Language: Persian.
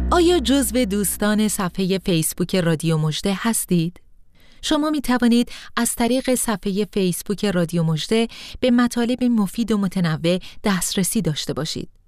آیا جزو دوستان صفحه فیسبوک رادیو مژده هستید؟ شما می توانید از طریق صفحه فیسبوک رادیو مژده به مطالب مفید و متنوع دسترسی داشته باشید.